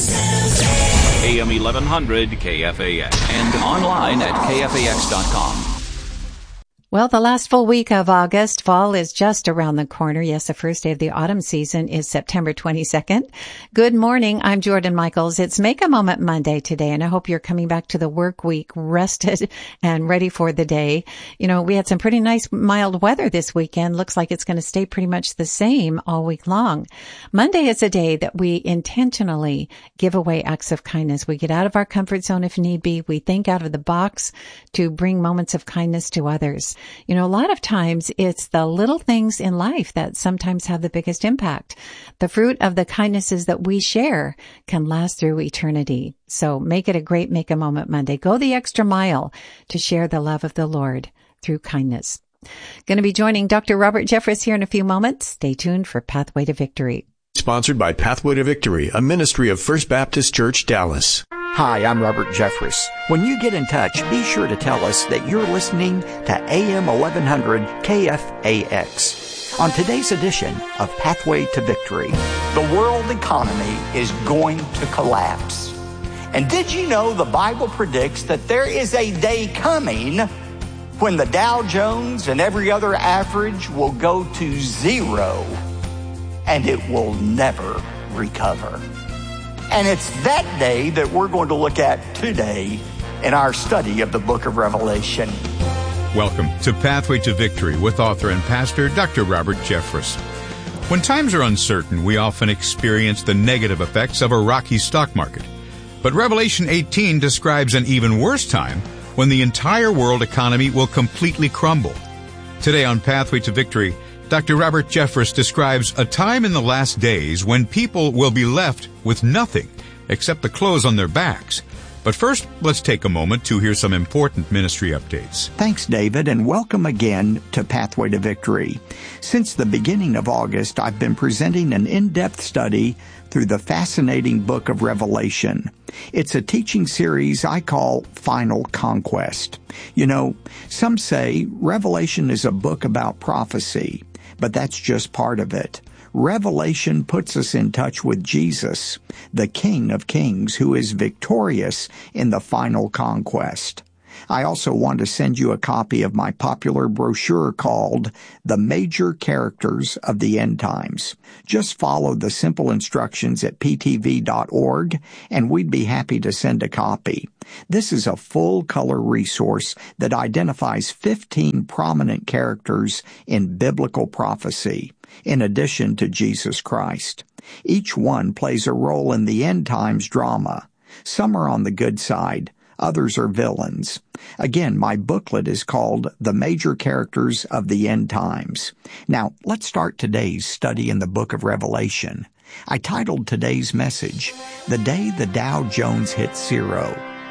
AM 1100 KFAX and online at KFAX.com. Well, the last full week of August, fall is just around the corner. Yes, the first day of the autumn season is September 22nd. Good morning. I'm Jordan Michaels. It's Make a Moment Monday today, and I hope you're coming back to the work week rested and ready for the day. You know, we had some pretty nice mild weather this weekend. Looks like it's going to stay pretty much the same all week long. Monday is a day that we intentionally give away acts of kindness. We get out of our comfort zone if need be. We think out of the box to bring moments of kindness to others. You know, a lot of times it's the little things in life that sometimes have the biggest impact. The fruit of the kindnesses that we share can last through eternity. So make it a great Make a Moment Monday. Go the extra mile to share the love of the Lord through kindness. Going to be joining Dr. Robert Jeffress here in a few moments. Stay tuned for Pathway to Victory. Sponsored by Pathway to Victory, a ministry of First Baptist Church, Dallas. Hi, I'm Robert Jeffress. When you get in touch, be sure to tell us that you're listening to AM 1100 KFAX. On today's edition of Pathway to Victory, the world economy is going to collapse. And did you know the Bible predicts that there is a day coming when the Dow Jones and every other average will go to zero and it will never recover? And it's that day that we're going to look at today in our study of the book of Revelation. Welcome to Pathway to Victory with author and pastor Dr. Robert Jeffress. When times are uncertain, we often experience the negative effects of a rocky stock market. But Revelation 18 describes an even worse time when the entire world economy will completely crumble. Today on Pathway to Victory, Dr. Robert Jeffress describes a time in the last days when people will be left with nothing except the clothes on their backs. But first, let's take a moment to hear some important ministry updates. Thanks, David, and welcome again to Pathway to Victory. Since the beginning of August, I've been presenting an in-depth study through the fascinating book of Revelation. It's a teaching series I call Final Conquest. You know, some say Revelation is a book about prophecy, but that's just part of it. Revelation puts us in touch with Jesus, the King of Kings, who is victorious in the final conquest. I also want to send you a copy of my popular brochure called The Major Characters of the End Times. Just follow the simple instructions at ptv.org, and we'd be happy to send a copy. This is a full-color resource that identifies 15 prominent characters in biblical prophecy, in addition to Jesus Christ. Each one plays a role in the end times drama. Some are on the good side. Others are villains. Again, my booklet is called The Major Characters of the End Times. Now, let's start today's study in the book of Revelation. I titled today's message, The Day the Dow Jones Hit Zero.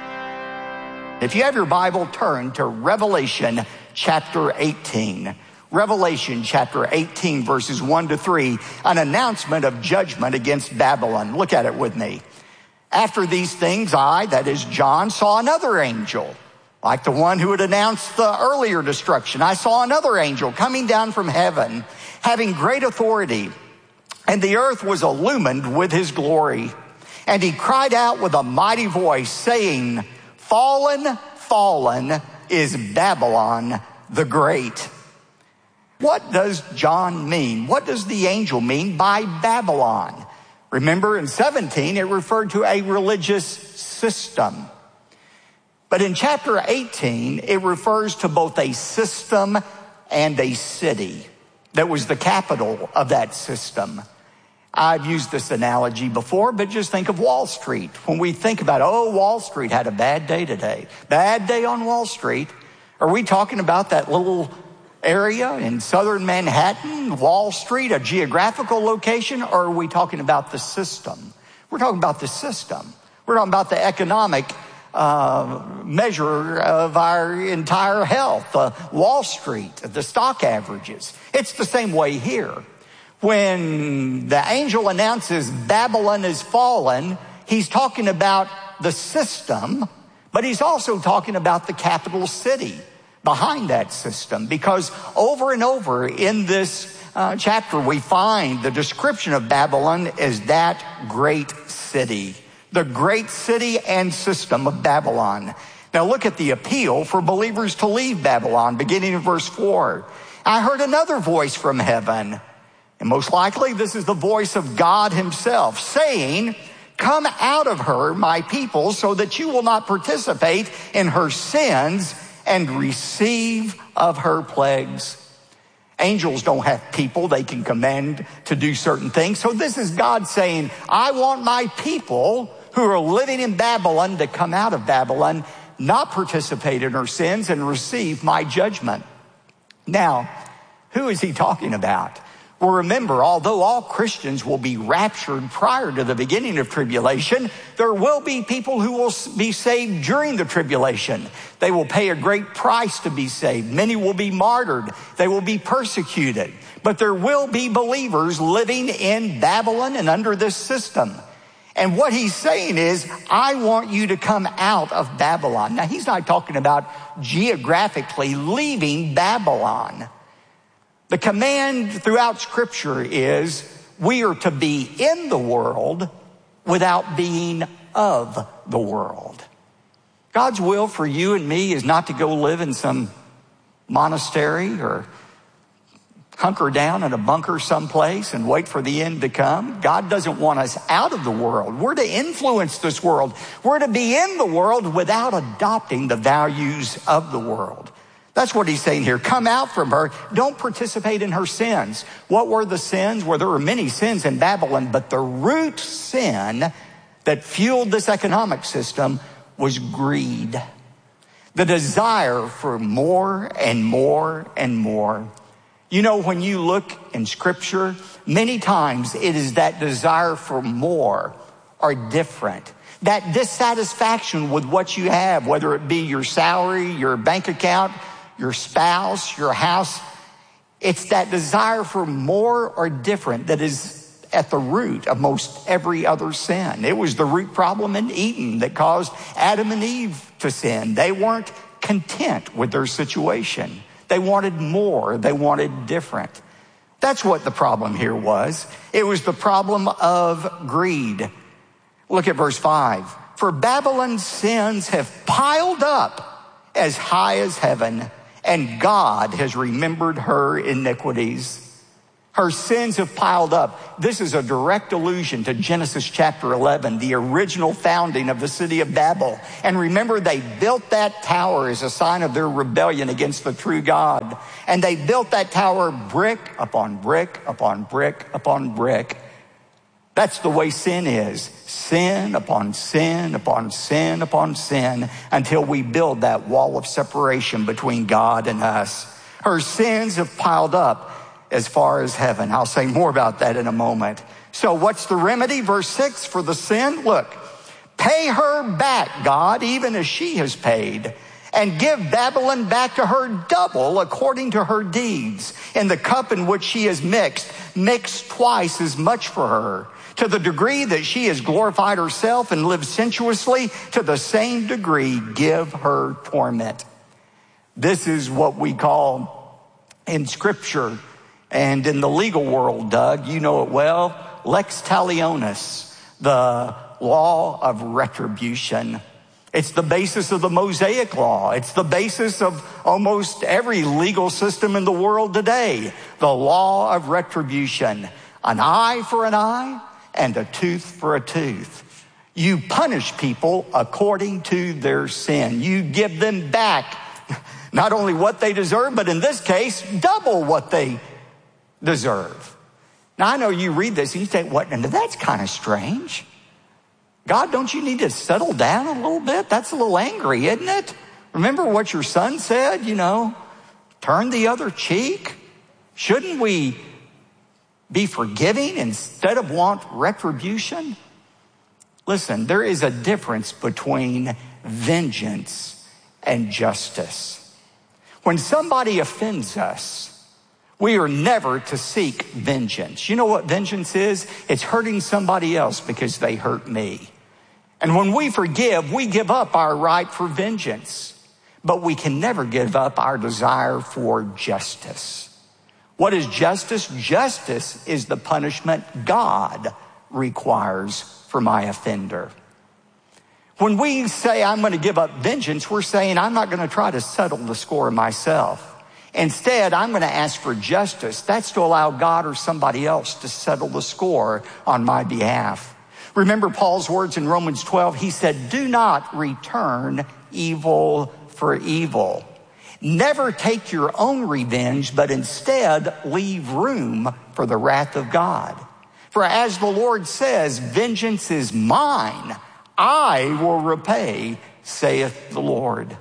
If you have your Bible, turn to Revelation chapter 18. Revelation chapter 18, verses 1 to 3, an announcement of judgment against Babylon. Look at it with me. After these things, I, that is John, saw another angel, like the one who had announced the earlier destruction. I saw another angel coming down from heaven, having great authority, and the earth was illumined with his glory. And he cried out with a mighty voice, saying, Fallen, fallen is Babylon the Great. What does John mean? What does the angel mean by Babylon? Remember, in 17, it referred to a religious system. But in chapter 18, it refers to both a system and a city that was the capital of that system. I've used this analogy before, but just think of Wall Street. When we think about, Wall Street had a bad day today. Bad day on Wall Street. Are we talking about that little area in southern Manhattan, Wall Street, a geographical location, or are we talking about the system? We're talking about the system. We're talking about the economic measure of our entire health, Wall Street, the stock averages. It's the same way here. When the angel announces Babylon is fallen, he's talking about the system, but he's also talking about the capital city behind that system, because over and over in this chapter we find the description of Babylon as that great city, the great city and system of Babylon. Now look at the appeal for believers to leave Babylon, beginning in verse 4. I heard another voice from heaven, and most likely this is the voice of God himself, saying, come out of her, my people, so that you will not participate in her sins and receive of her plagues. Angels don't have people they can command to do certain things. So this is God saying, I want my people who are living in Babylon to come out of Babylon, not participate in her sins, and receive my judgment. Now, who is he talking about? Well, remember, although all Christians will be raptured prior to the beginning of tribulation, there will be people who will be saved during the tribulation. They will pay a great price to be saved. Many will be martyred. They will be persecuted. But there will be believers living in Babylon and under this system. And what he's saying is, I want you to come out of Babylon. Now, he's not talking about geographically leaving Babylon. The command throughout Scripture is we are to be in the world without being of the world. God's will for you and me is not to go live in some monastery or hunker down in a bunker someplace and wait for the end to come. God doesn't want us out of the world. We're to influence this world. We're to be in the world without adopting the values of the world. That's what he's saying here. Come out from her. Don't participate in her sins. What were the sins? Well, there were many sins in Babylon, but the root sin that fueled this economic system was greed. The desire for more and more and more. You know, when you look in Scripture, many times it is that desire for more or different. That dissatisfaction with what you have, whether it be your salary, your bank account, your spouse, your house. It's that desire for more or different that is at the root of most every other sin. It was the root problem in Eden that caused Adam and Eve to sin. They weren't content with their situation. They wanted more. They wanted different. That's what the problem here was. It was the problem of greed. Look at verse 5. For Babylon's sins have piled up as high as heaven, and God has remembered her iniquities. Her sins have piled up. This is a direct allusion to Genesis chapter 11, the original founding of the city of Babel. And remember, they built that tower as a sign of their rebellion against the true God. And they built that tower brick upon brick upon brick upon brick. That's the way sin is. Sin upon sin upon sin upon sin until we build that wall of separation between God and us. Her sins have piled up as far as heaven. I'll say more about that in a moment. So what's the remedy? Verse 6, for the sin, look, pay her back, God, even as she has paid, and give Babylon back to her double according to her deeds. In the cup in which she has mix twice as much for her. To the degree that she has glorified herself and lived sensuously, to the same degree give her torment. This is what we call in Scripture and in the legal world, Doug, you know it well, lex talionis, the law of retribution. It's the basis of the Mosaic law. It's the basis of almost every legal system in the world today. The law of retribution. An eye for an eye and a tooth for a tooth. You punish people according to their sin. You give them back not only what they deserve, but in this case, double what they deserve. Now, I know you read this and you think, what? And that's kind of strange. God, don't you need to settle down a little bit? That's a little angry, isn't it? Remember what your son said, turn the other cheek? Shouldn't we be forgiving instead of want retribution? Listen, there is a difference between vengeance and justice. When somebody offends us, we are never to seek vengeance. You know what vengeance is? It's hurting somebody else because they hurt me. And when we forgive, we give up our right for vengeance. But we can never give up our desire for justice. What is justice? Justice is the punishment God requires for my offender. When we say, I'm going to give up vengeance, we're saying, I'm not going to try to settle the score myself. Instead, I'm going to ask for justice. That's to allow God or somebody else to settle the score on my behalf. Remember Paul's words in Romans 12. He said, do not return evil for evil. Never take your own revenge, but instead leave room for the wrath of God. For as the Lord says, vengeance is mine. I will repay, saith the Lord.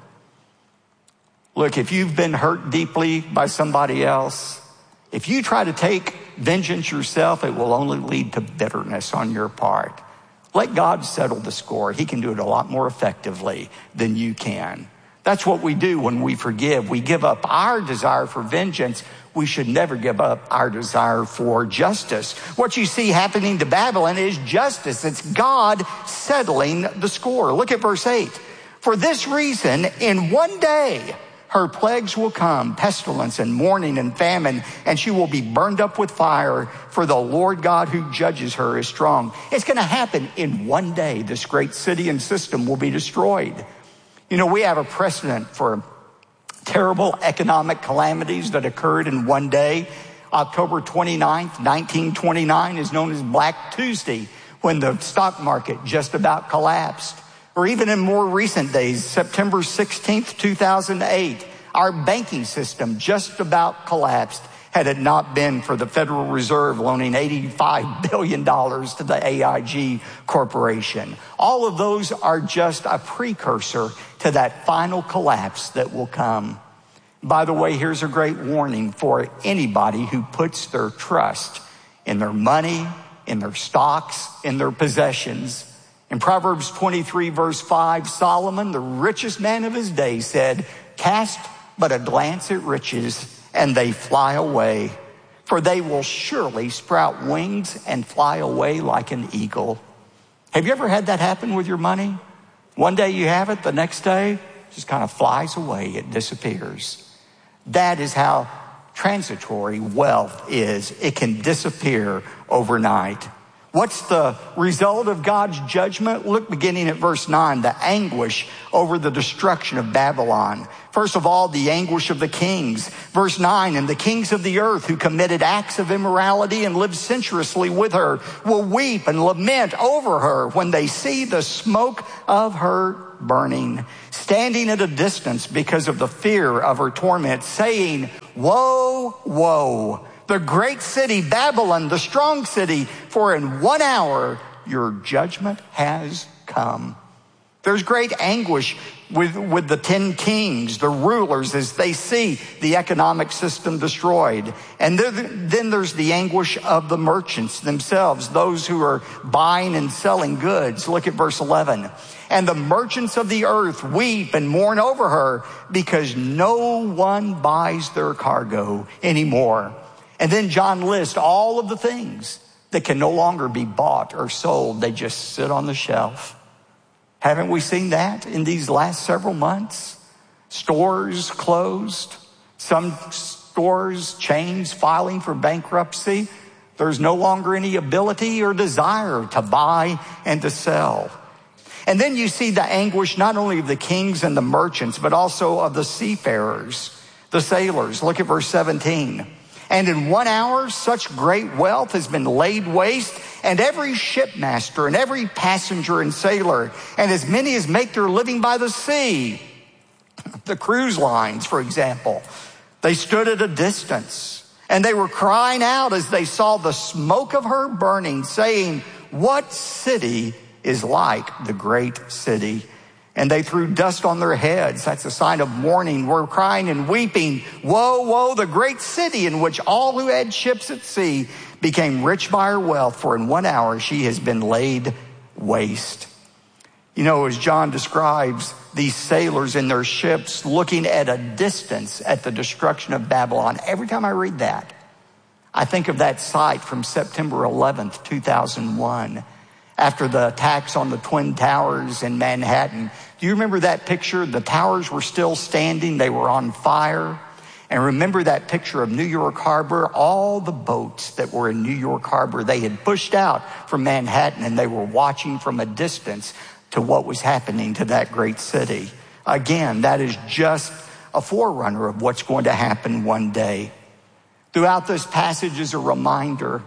Look, if you've been hurt deeply by somebody else, if you try to take vengeance yourself, it will only lead to bitterness on your part. Let God settle the score. He can do it a lot more effectively than you can. That's what we do when we forgive. We give up our desire for vengeance. We should never give up our desire for justice. What you see happening to Babylon is justice. It's God settling the score. Look at verse 8. For this reason, in one day, her plagues will come, pestilence and mourning and famine, and she will be burned up with fire, for the Lord God who judges her is strong. It's going to happen in one day. This great city and system will be destroyed. You know, we have a precedent for terrible economic calamities that occurred in one day. October 29th, 1929 is known as Black Tuesday, when the stock market just about collapsed. Or even in more recent days, September 16th, 2008, our banking system just about collapsed had it not been for the Federal Reserve loaning $85 billion to the AIG Corporation. All of those are just a precursor to that final collapse that will come. By the way, here's a great warning for anybody who puts their trust in their money, in their stocks, in their possessions. In Proverbs 23, verse 5, Solomon, the richest man of his day, said, cast but a glance at riches, and they fly away, for they will surely sprout wings and fly away like an eagle. Have you ever had that happen with your money? One day you have it, the next day it just kind of flies away, it disappears. That is how transitory wealth is. It can disappear overnight. What's the result of God's judgment? Look, beginning at verse 9, the anguish over the destruction of Babylon. First of all, the anguish of the kings. Verse 9, and the kings of the earth who committed acts of immorality and lived sensuously with her will weep and lament over her when they see the smoke of her burning, standing at a distance because of the fear of her torment, saying, woe, woe. The great city, Babylon, the strong city, for in 1 hour your judgment has come. There's great anguish with the 10 kings, the rulers, as they see the economic system destroyed. And then there's the anguish of the merchants themselves, those who are buying and selling goods. Look at verse 11. And the merchants of the earth weep and mourn over her because no one buys their cargo anymore. And then John lists all of the things that can no longer be bought or sold. They just sit on the shelf. Haven't we seen that in these last several months? Stores closed. Some stores, chains filing for bankruptcy. There's no longer any ability or desire to buy and to sell. And then you see the anguish not only of the kings and the merchants, but also of the seafarers, the sailors. Look at verse 17. And in 1 hour, such great wealth has been laid waste, and every shipmaster and every passenger and sailor, and as many as make their living by the sea. The cruise lines, for example, they stood at a distance, and they were crying out as they saw the smoke of her burning, saying, what city is like the great city? And they threw dust on their heads. That's a sign of mourning. We're crying and weeping. Woe, woe, the great city in which all who had ships at sea became rich by her wealth, for in 1 hour she has been laid waste. You know, as John describes these sailors in their ships looking at a distance at the destruction of Babylon, every time I read that, I think of that sight from September 11th, 2001. After the attacks on the Twin Towers in Manhattan. Do you remember that picture? The towers were still standing. They were on fire. And remember that picture of New York Harbor? All the boats that were in New York Harbor, they had pushed out from Manhattan and they were watching from a distance to what was happening to that great city. Again, that is just a forerunner of what's going to happen one day. Throughout this passage is a reminder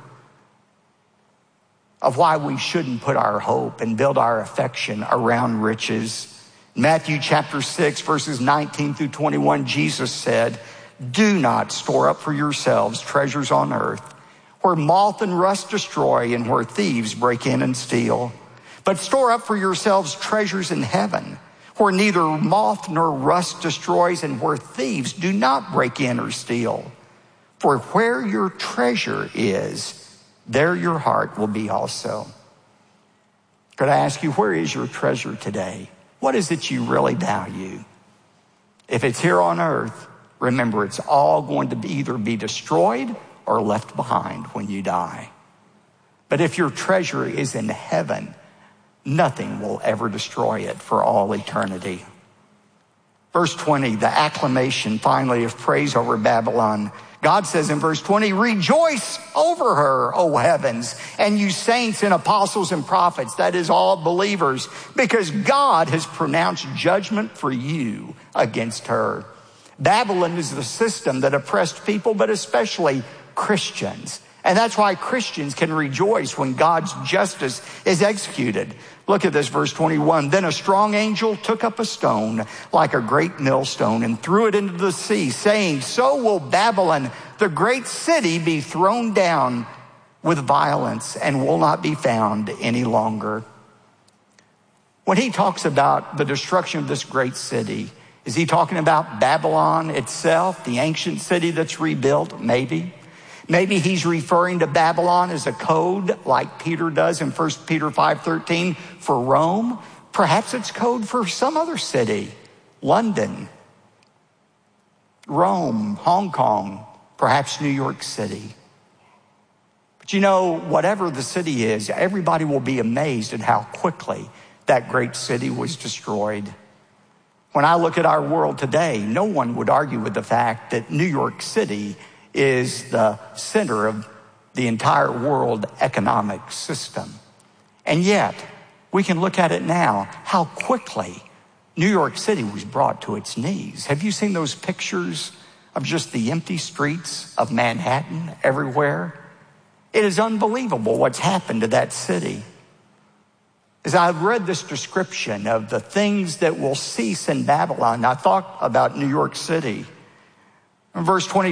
of why we shouldn't put our hope and build our affection around riches. Matthew chapter 6, verses 19 through 21, Jesus said, "Do not store up for yourselves treasures on earth, where moth and rust destroy and where thieves break in and steal. But store up for yourselves treasures in heaven, where neither moth nor rust destroys and where thieves do not break in or steal. For where your treasure is, there your heart will be also." Could I ask you, where is your treasure today? What is it you really value? If it's here on earth, remember it's all going to either be destroyed or left behind when you die. But if your treasure is in heaven, nothing will ever destroy it for all eternity. Verse 20, the acclamation finally of praise over Babylon. God says in verse 20, "Rejoice over her, O heavens, and you saints and apostles and prophets," that is all believers, "because God has pronounced judgment for you against her." Babylon is the system that oppressed people, but especially Christians. And that's why Christians can rejoice when God's justice is executed. Look at this, verse 21. "Then a strong angel took up a stone like a great millstone and threw it into the sea, saying, so will Babylon, the great city, be thrown down with violence and will not be found any longer." When he talks about the destruction of this great city, is he talking about Babylon itself, the ancient city that's rebuilt? Maybe. Maybe he's referring to Babylon as a code like Peter does in 1 Peter 5:13 for Rome. Perhaps it's code for some other city, London, Rome, Hong Kong, perhaps New York City. But you know, whatever the city is, everybody will be amazed at how quickly that great city was destroyed. When I look at our world today, no one would argue with the fact that New York City is the center of the entire world economic system. And yet, we can look at it now, how quickly New York City was brought to its knees. Have you seen those pictures of just the empty streets of Manhattan everywhere? It is unbelievable what's happened to that city. As I read this description of the things that will cease in Babylon, I thought about New York City. In verse 20,